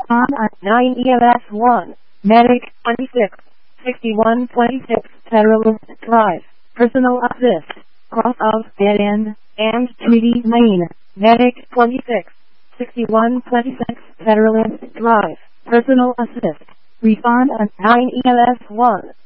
On 9 ELS 1, Medic 26, 6126 Federalist Drive, Personal Assist, Cross of Dead End, and Treaty Lane, Medic 26, 6126 Federalist Drive, Personal Assist, Refund 9 ELS 1.